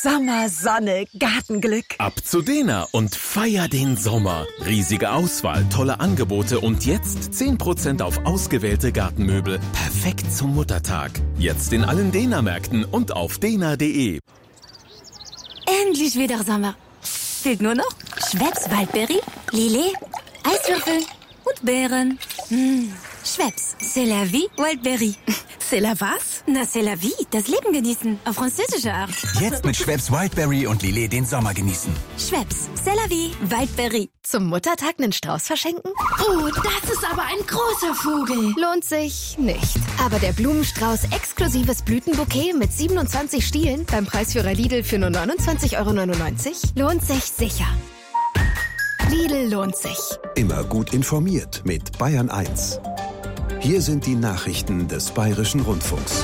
Sommer, Sonne, Gartenglück. Ab zu Dena und feier den Sommer. Riesige Auswahl, tolle Angebote und jetzt 10% auf ausgewählte Gartenmöbel. Perfekt zum Muttertag. Jetzt in allen Dena-Märkten und auf dena.de. Endlich wieder Sommer. Fehlt nur noch Schweppes Waldbeere, Lillet, Eiswürfel und Beeren. Schweppes, c'est la vie, Waldbeere. C'est la was? Na, c'est la vie, das Leben genießen, auf französische Art. Jetzt mit Schweppes Wildberry und Lillet den Sommer genießen. Schweppes, c'est la vie, Waldbeere. Zum Muttertag einen Strauß verschenken? Oh, das ist aber ein großer Vogel. Lohnt sich nicht. Aber der Blumenstrauß exklusives Blütenbouquet mit 27 Stielen beim Preisführer Lidl für nur 29,99 € lohnt sich sicher. Lidl lohnt sich. Immer gut informiert mit Bayern 1. Hier sind die Nachrichten des Bayerischen Rundfunks.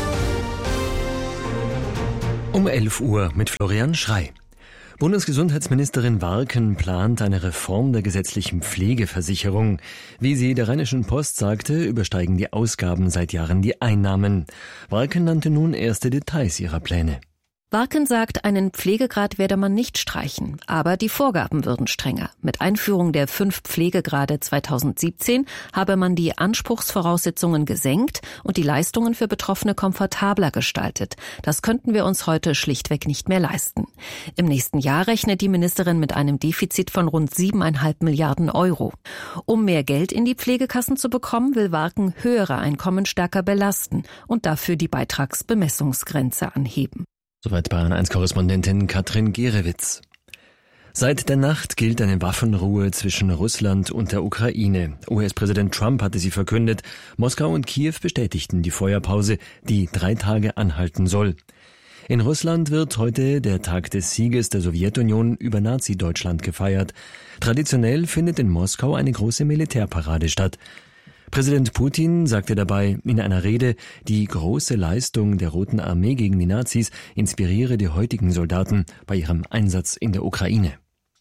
Um 11 Uhr mit Florian Schrey. Bundesgesundheitsministerin Warken plant eine Reform der gesetzlichen Pflegeversicherung. Wie sie der Rheinischen Post sagte, übersteigen die Ausgaben seit Jahren die Einnahmen. Warken nannte nun erste Details ihrer Pläne. Warken sagt, einen Pflegegrad werde man nicht streichen, aber die Vorgaben würden strenger. Mit Einführung der 5 Pflegegrade 2017 habe man die Anspruchsvoraussetzungen gesenkt und die Leistungen für Betroffene komfortabler gestaltet. Das könnten wir uns heute schlichtweg nicht mehr leisten. Im nächsten Jahr rechnet die Ministerin mit einem Defizit von rund 7,5 Milliarden €. Um mehr Geld in die Pflegekassen zu bekommen, will Warken höhere Einkommen stärker belasten und dafür die Beitragsbemessungsgrenze anheben. Soweit Bayern 1-Korrespondentin Katrin Gerewitz. Seit der Nacht gilt eine Waffenruhe zwischen Russland und der Ukraine. US-Präsident Trump hatte sie verkündet. Moskau und Kiew bestätigten die Feuerpause, die 3 Tage anhalten soll. In Russland wird heute der Tag des Sieges der Sowjetunion über Nazi-Deutschland gefeiert. Traditionell findet in Moskau eine große Militärparade statt. Präsident Putin sagte dabei in einer Rede, die große Leistung der Roten Armee gegen die Nazis inspiriere die heutigen Soldaten bei ihrem Einsatz in der Ukraine.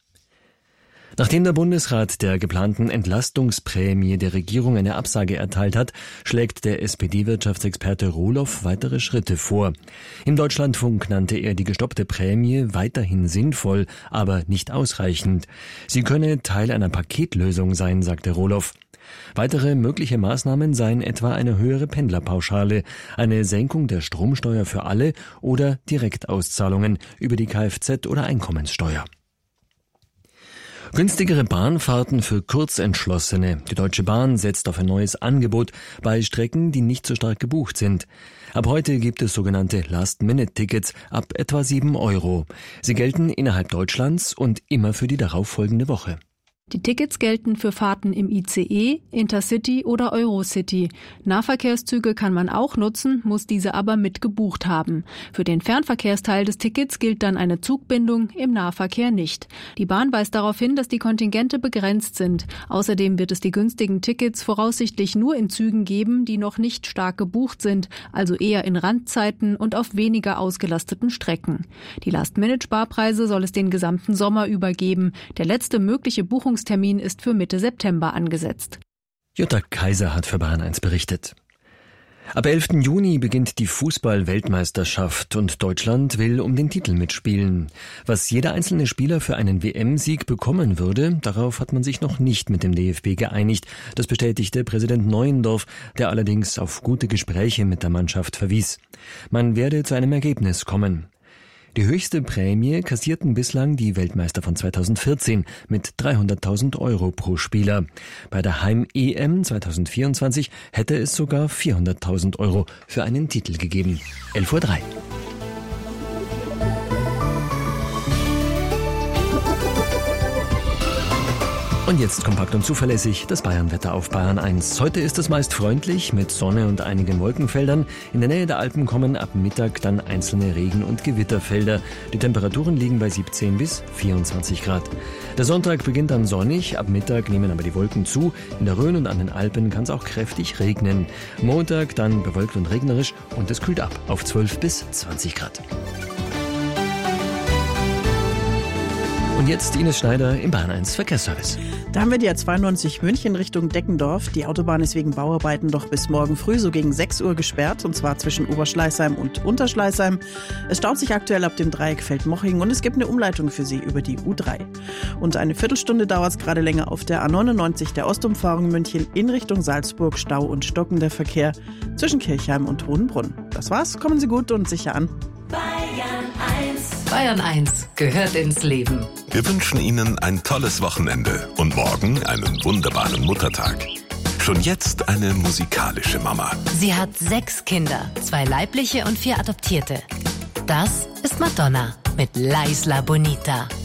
Nachdem der Bundesrat der geplanten Entlastungsprämie der Regierung eine Absage erteilt hat, schlägt der SPD-Wirtschaftsexperte Rohloff weitere Schritte vor. Im Deutschlandfunk nannte er die gestoppte Prämie weiterhin sinnvoll, aber nicht ausreichend. Sie könne Teil einer Paketlösung sein, sagte Rohloff. Weitere mögliche Maßnahmen seien etwa eine höhere Pendlerpauschale, eine Senkung der Stromsteuer für alle oder Direktauszahlungen über die Kfz- oder Einkommenssteuer. Günstigere Bahnfahrten für Kurzentschlossene. Die Deutsche Bahn setzt auf ein neues Angebot bei Strecken, die nicht so stark gebucht sind. Ab heute gibt es sogenannte Last-Minute-Tickets ab etwa 7 €. Sie gelten innerhalb Deutschlands und immer für die darauffolgende Woche. Die Tickets gelten für Fahrten im ICE, Intercity oder Eurocity. Nahverkehrszüge kann man auch nutzen, muss diese aber mit gebucht haben. Für den Fernverkehrsteil des Tickets gilt dann eine Zugbindung, im Nahverkehr nicht. Die Bahn weist darauf hin, dass die Kontingente begrenzt sind. Außerdem wird es die günstigen Tickets voraussichtlich nur in Zügen geben, die noch nicht stark gebucht sind, also eher in Randzeiten und auf weniger ausgelasteten Strecken. Die Last-Minute-Sparpreise soll es den gesamten Sommer über geben. Der letzte mögliche Buchungstermin ist für Mitte September angesetzt. Jutta Kaiser hat für Bayern 1 berichtet. Ab 11. Juni beginnt die Fußball-Weltmeisterschaft und Deutschland will um den Titel mitspielen. Was jeder einzelne Spieler für einen WM-Sieg bekommen würde, darauf hat man sich noch nicht mit dem DFB geeinigt. Das bestätigte Präsident Neuendorf, der allerdings auf gute Gespräche mit der Mannschaft verwies. Man werde zu einem Ergebnis kommen. Die höchste Prämie kassierten bislang die Weltmeister von 2014 mit 300.000 € pro Spieler. Bei der Heim-EM 2024 hätte es sogar 400.000 € für einen Titel gegeben. 11:03 Uhr. Und jetzt kompakt und zuverlässig das Bayernwetter auf Bayern 1. Heute ist es meist freundlich mit Sonne und einigen Wolkenfeldern. In der Nähe der Alpen kommen ab Mittag dann einzelne Regen- und Gewitterfelder. Die Temperaturen liegen bei 17 bis 24 Grad. Der Sonntag beginnt dann sonnig, ab Mittag nehmen aber die Wolken zu. In der Rhön und an den Alpen kann es auch kräftig regnen. Montag dann bewölkt und regnerisch und es kühlt ab auf 12 bis 20 Grad. Und jetzt Ines Schneider im Bayern 1 Verkehrsservice. Da haben wir die A92 München Richtung Deckendorf. Die Autobahn ist wegen Bauarbeiten doch bis morgen früh so gegen 6 Uhr gesperrt, und zwar zwischen Oberschleißheim und Unterschleißheim. Es staut sich aktuell ab dem Dreieck Feldmoching und es gibt eine Umleitung für Sie über die U3. Und eine Viertelstunde dauert es gerade länger auf der A99 der Ostumfahrung München in Richtung Salzburg. Stau und stockender Verkehr zwischen Kirchheim und Hohenbrunn. Das war's, kommen Sie gut und sicher an. Bayern 1. Bayern 1 gehört ins Leben. Wir wünschen Ihnen ein tolles Wochenende und morgen einen wunderbaren Muttertag. Schon jetzt eine musikalische Mama. Sie hat 6 Kinder, 2 leibliche und 4 adoptierte. Das ist Madonna mit La Isla Bonita.